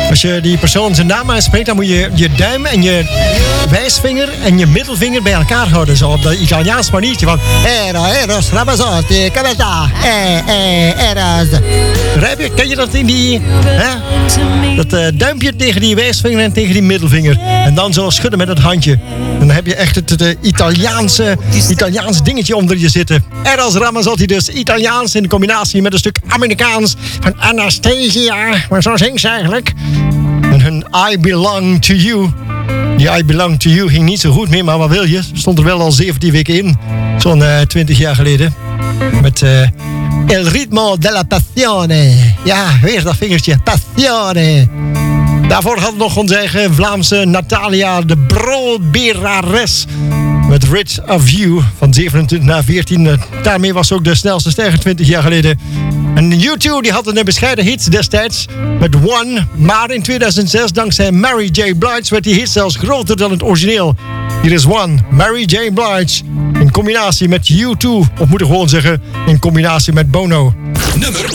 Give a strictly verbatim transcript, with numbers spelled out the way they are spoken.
Als je die persoon zijn naam aanspreekt, dan moet je je duim en je wijsvinger en je middelvinger bij elkaar houden. Zo op dat Italiaans maniertje van... Era, eros, Ramazzotti, Canada, eh, eh, eras. Begrijp je? Ken je dat in die... Hè? Dat uh, duimpje tegen die wijsvinger en tegen die middelvinger. En dan zo schudden met het handje. En dan heb je echt het, het Italiaanse, Italiaanse dingetje onder je zitten. Eros Ramazzotti dus. Italiaans in combinatie met een stuk Amerikaans van Anastasia. Maar zo zingt ze eigenlijk. En hun I Belong To You. Die I Belong To You ging niet zo goed meer, maar wat wil je? Stond er wel al zeventien weken in. Zo'n uh, twintig jaar geleden. Met uh, El Ritmo della Passione. Ja, weer dat vingertje. Passione. Daarvoor hadden we nog onze eigen Vlaamse Natalia de Brolberares. Met Rid of You van zevenentwintig naar veertien. Daarmee was ze ook de snelste stijger twintig jaar geleden. En U twee die hadden een bescheiden hit destijds met One. Maar in tweeduizend zes, dankzij Mary J. Blige, werd die hit zelfs groter dan het origineel. Hier is One, Mary J. Blige. In combinatie met U twee, of moet ik gewoon zeggen, in combinatie met Bono. Nummer